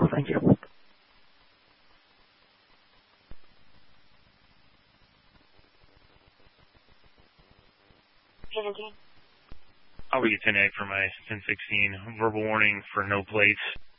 4. Thank you. I'll be 10A for my 1016. Verbal warning for no plates.